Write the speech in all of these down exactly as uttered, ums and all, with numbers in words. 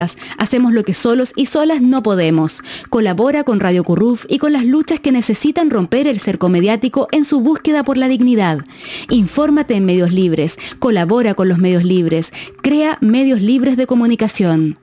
Hacemos lo que solos y solas no podemos. Colabora con Radio Curruf y con las luchas que necesitan romper el cerco mediático en su búsqueda por la dignidad. Infórmate en Medios Libres, colabora con los medios libres, crea medios libres de comunicación.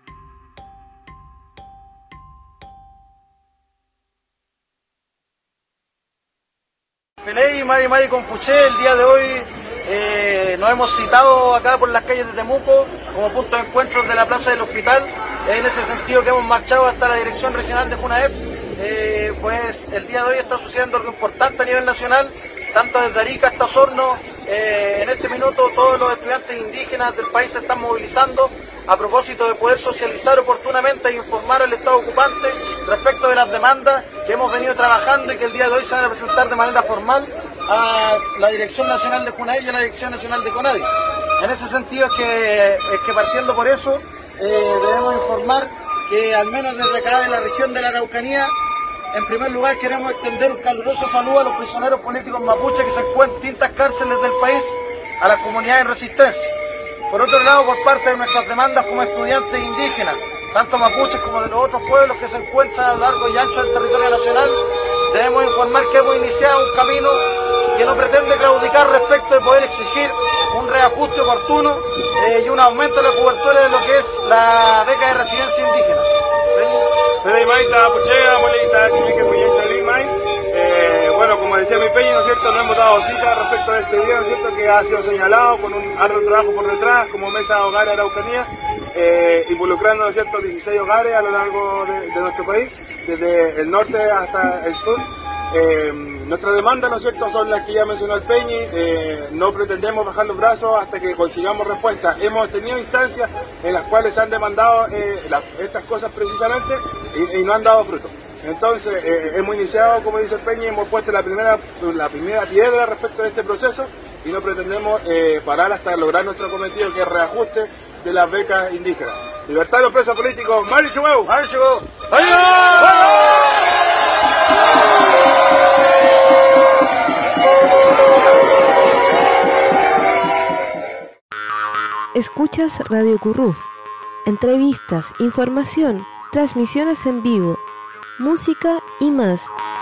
Peley, Mari Mari Compuché, el día de hoy eh, nos hemos citado acá por las calles de Temuco como punto de encuentro de la plaza del hospital. Es en ese sentido que hemos marchado hasta la dirección regional de FUNAEP. Eh, pues el día de hoy está sucediendo algo importante a nivel nacional, tanto desde Arica hasta Osorno. Eh, en este minuto todos los estudiantes indígenas del país se están movilizando a propósito de poder socializar oportunamente e informar al Estado ocupante respecto de las demandas que hemos venido trabajando y que el día de hoy se van a presentar de manera formal a la Dirección Nacional de FUNAEP y a la Dirección Nacional de CONADI. En ese sentido es que, es que partiendo por eso eh, debemos informar que al menos desde acá en la región de la Araucanía, en primer lugar queremos extender un caluroso saludo a los prisioneros políticos mapuches que se encuentran en distintas cárceles del país, a las comunidades en resistencia. Por otro lado, por parte de nuestras demandas como estudiantes indígenas, tanto mapuches como de los otros pueblos que se encuentran a lo largo y ancho del territorio nacional, debemos informar que hemos iniciado un camino que no pretende claudicar respecto de poder exigir un reajuste oportuno eh, y un aumento de la cobertura de lo que es la beca de residencia indígena. Eh, bueno, como decía mi Peña, ¿no es cierto?, no hemos dado cita respecto a este día, ¿no es cierto?, que ha sido señalado con un arduo trabajo por detrás como Mesa de Hogares Araucanía, eh, involucrando, ¿no es cierto?, dieciséis hogares a lo largo de, de nuestro país, desde el norte hasta el sur. Eh, nuestras demandas, ¿no es cierto?, son las que ya mencionó el Peñi. Eh, no pretendemos bajar los brazos hasta que consigamos respuesta. Hemos tenido instancias en las cuales se han demandado eh, la, estas cosas precisamente y, y no han dado fruto. Entonces, eh, hemos iniciado, como dice el Peñi, hemos puesto la primera, la primera piedra respecto de este proceso y no pretendemos eh, parar hasta lograr nuestro cometido, que es reajuste de las becas indígenas. Libertad de los presos políticos. ¡Mari Chubeu! ¡Mari Chubeu! Escuchas Radio Curruf. Entrevistas, información, transmisiones en vivo, música y más.